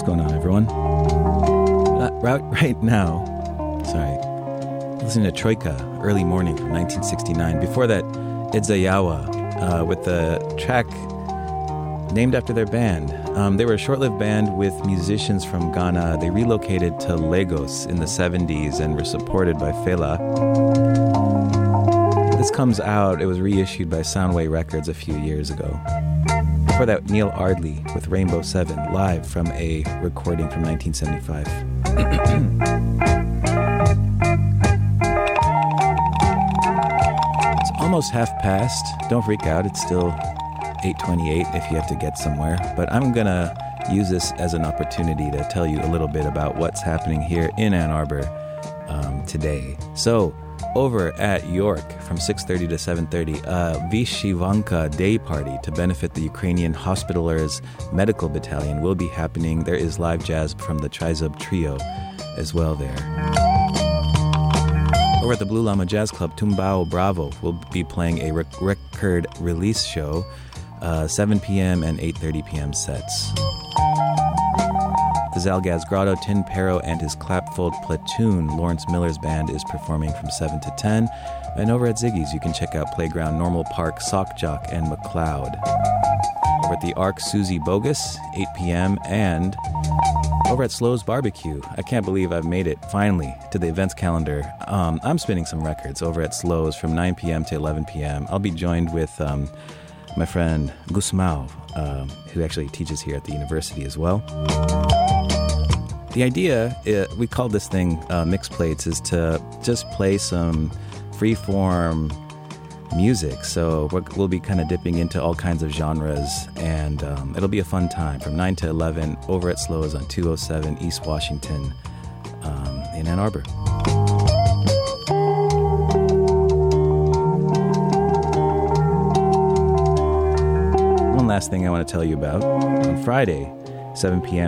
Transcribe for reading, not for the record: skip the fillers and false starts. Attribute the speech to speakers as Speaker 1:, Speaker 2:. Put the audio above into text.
Speaker 1: going on, everyone? Right now, listening to Troika, Early Morning from 1969. Before that, Idzayawa with the track named after their band. They were a short-lived band with musicians from Ghana. They relocated to Lagos in the 70s and were supported by Fela. This comes out, it was reissued by Soundway Records a few years ago. Before that, Neil Ardley with Rainbow 7, live from a recording from 1975. It's almost half past. Don't freak out, it's still 8:28 if you have to get somewhere. But I'm going to use this as an opportunity to tell you a little bit about what's happening here in Ann Arbor today. So, over at York from 6:30 to 7:30, Vishivanka Day Party to benefit the Ukrainian Hospitalers Medical Battalion will be happening. There is live jazz from the Trizub Trio as well there. Over at the Blue Llama Jazz Club, Tumbao Bravo will be playing a record release show, 7 p.m. and 8:30 p.m. sets. The Zalgaz Grotto, Tin Pero and his Clapfold Platoon, Lawrence Miller's band, is performing from 7 to 10. And over at Ziggy's, you can check out Playground, Normal Park, Sock Jock, and McLeod. Over at the Arc, Susie Bogus, 8 p.m. And over at Slow's Barbecue, I can't believe I've made it, finally, to the events calendar. I'm spinning some records over at Slow's from 9 p.m. to 11 p.m. I'll be joined with my friend Gusmao, who actually teaches here at the university as well. The idea, we call this thing Mix Plates, is to just play some free-form music. So we'll be kind of dipping into all kinds of genres, and it'll be a fun time from 9 to 11 over at Slow's on 207 East Washington in Ann Arbor. One last thing I want to tell you about. On Friday, 7 p.m.